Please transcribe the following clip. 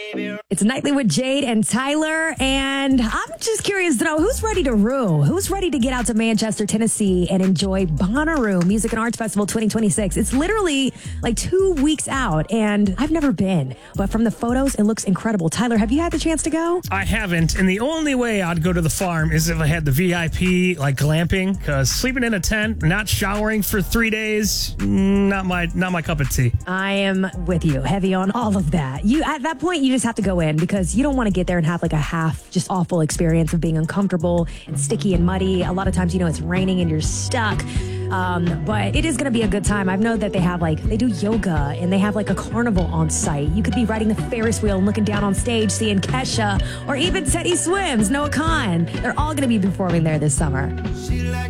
It's Nightly with Jade and Tyler, and I'm just curious to know who's ready to rue? Who's ready to get out to Manchester, Tennessee and enjoy Bonnaroo Music and Arts Festival 2026? It's literally like 2 weeks out, and I've never been, but from the photos, it looks incredible. Tyler, have you had the chance to go? I haven't, and the only way I'd go to the farm is if I had the VIP, like glamping, because sleeping in a tent, not showering for 3 days, not my cup of tea. I am with you, heavy on all of that. At that point, you just have to go in because you don't want to get there and have like a half just awful experience of being uncomfortable and sticky and muddy. A lot of times, it's raining and you're stuck. But it is going to be a good time. I know that they do yoga and they have like a carnival on site. You could be riding the Ferris wheel and looking down on stage, seeing Kesha or even Teddy Swims, Noah Khan. They're all going to be performing there this summer.